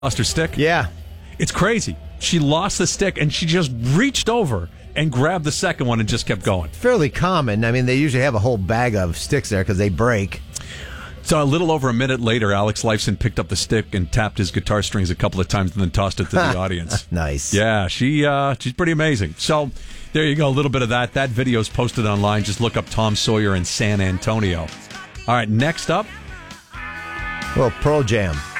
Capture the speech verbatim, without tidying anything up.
Lost her stick? Yeah. It's crazy. She lost the stick, and she just reached over and grabbed the second one and just kept going. Fairly common. I mean, they usually have a whole bag of sticks there because they break. So a little over a minute later, Alex Lifeson picked up the stick and tapped his guitar strings a couple of times and then tossed it to the audience. Nice. Yeah, she uh, she's pretty amazing. So there you go, a little bit of that. That video is posted online. Just look up Tom Sawyer in San Antonio. All right, next up. Well, Pearl Jam.